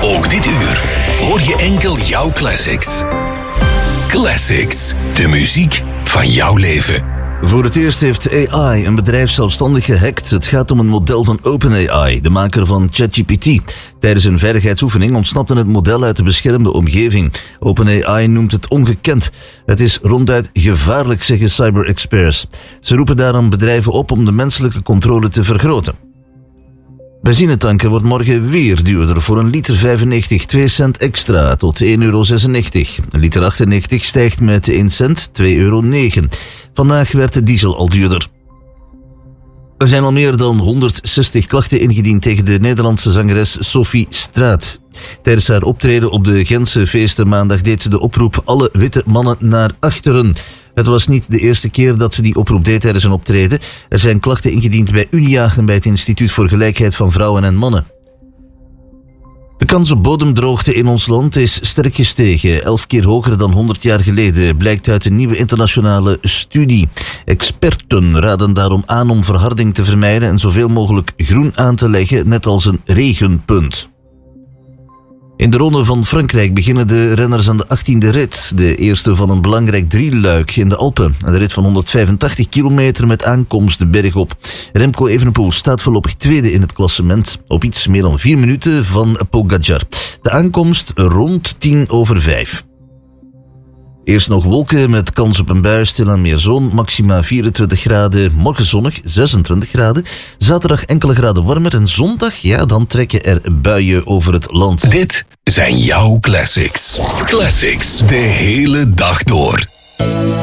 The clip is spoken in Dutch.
Ook dit uur hoor je enkel jouw classics. Classics, de muziek van jouw leven. Voor het eerst heeft AI een bedrijf zelfstandig gehackt. Het gaat om een model van OpenAI, de maker van ChatGPT. Tijdens een veiligheidsoefening ontsnapte het model uit de beschermde omgeving. OpenAI noemt het ongekend. Het is ronduit gevaarlijk, zeggen cyber-experts. Ze roepen daarom bedrijven op om de menselijke controle te vergroten. Benzinetanken wordt morgen weer duurder. Voor een liter 95 2 cent extra tot €1,96. Een liter 98 stijgt met 1 cent, €2,09. Vandaag werd de diesel al duurder. Er zijn al meer dan 160 klachten ingediend tegen de Nederlandse zangeres Sophie Straat. Tijdens haar optreden op de Gentse feesten maandag deed ze de oproep alle witte mannen naar achteren. Het was niet de eerste keer dat ze die oproep deed tijdens een optreden. Er zijn klachten ingediend bij Unia en bij het Instituut voor Gelijkheid van Vrouwen en Mannen. De kans op bodemdroogte in ons land is sterk gestegen, 11 keer hoger dan 100 jaar geleden, blijkt uit een nieuwe internationale studie. Experten raden daarom aan om verharding te vermijden en zoveel mogelijk groen aan te leggen, net als een regenpunt. In de Ronde van Frankrijk beginnen de renners aan de 18e rit, de eerste van een belangrijk drieluik in de Alpen. De rit van 185 kilometer met aankomst de berg op. Remco Evenepoel staat voorlopig tweede in het klassement, op iets meer dan 4 minuten van Pogačar. De aankomst rond 5:10. Eerst nog wolken met kans op een bui, stilaan meer zon, maxima 24 graden, morgen zonnig 26 graden. Zaterdag enkele graden warmer en zondag, dan trekken er buien over het land. Dit zijn jouw classics. Classics, de hele dag door.